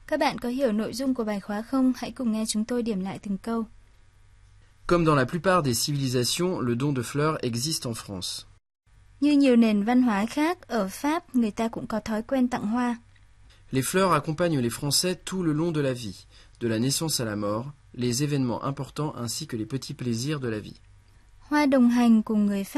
Các bạn có hiểu nội dung của bài khóa không? Hãy cùng nghe chúng tôi điểm lại từng câu. Comme dans la plupart des civilisations, le don de fleurs existe en France. Như nhiều nền văn hóa khác, ở Pháp người ta cũng có thói quen tặng hoa. Les fleurs accompagnent les Français tout le long de la vie, de la naissance à la mort, les événements importants ainsi que les petits plaisirs de la vie. Hoa đồng hành cùng người Pháp